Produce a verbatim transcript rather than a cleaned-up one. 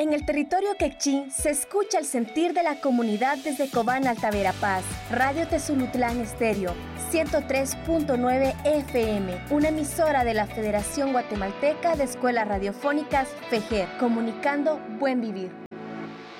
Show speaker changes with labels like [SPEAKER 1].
[SPEAKER 1] En el territorio quechí se escucha el sentir de la comunidad desde Cobán, Alta Verapaz. Radio Tezulutlán Estéreo, ciento tres punto nueve F M, una emisora de la Federación Guatemalteca de Escuelas Radiofónicas, FEGER, comunicando buen vivir.